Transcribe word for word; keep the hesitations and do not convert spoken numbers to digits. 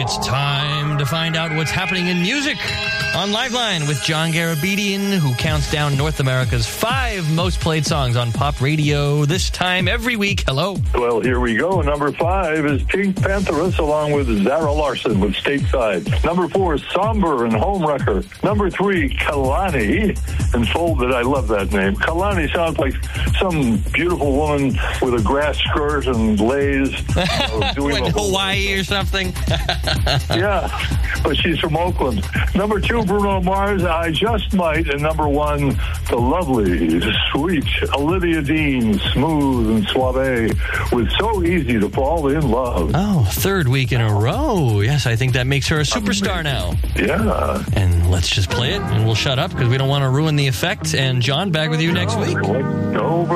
It's time to find out what's happening in music on Liveline with John Garabedian, who counts down North America's five most played songs on pop radio this time every week. Hello. Well, here we go. Number five is Pink Pantheress along with Zara Larsson with Stateside. Number four is Somber and Homewrecker. Number three, Kalani and Folded. I love that name. Kalani sounds like some beautiful woman with a grass skirt and lays. You know, doing like Hawaii or something. Yeah, but she's from Oakland. Number two, Bruno Mars, I Just Might. And number one, the lovely, sweet Olivia Dean, smooth and suave, with So Easy to Fall in Love. Oh, third week in a row. Yes, I think that makes her a superstar now. Yeah. And let's just play it, and we'll shut up because we don't want to ruin the effect. And John, back with you next week. Over.